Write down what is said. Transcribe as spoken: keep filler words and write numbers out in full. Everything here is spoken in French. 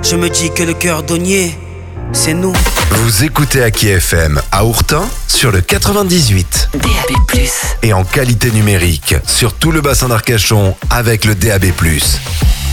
Je me dis que le cordonnier, c'est nous. Vous écoutez Aki F M à Ourtin sur le quatre-vingt-dix-huit. D A B plus. Et en qualité numérique sur tout le bassin d'Arcachon avec le D A B plus.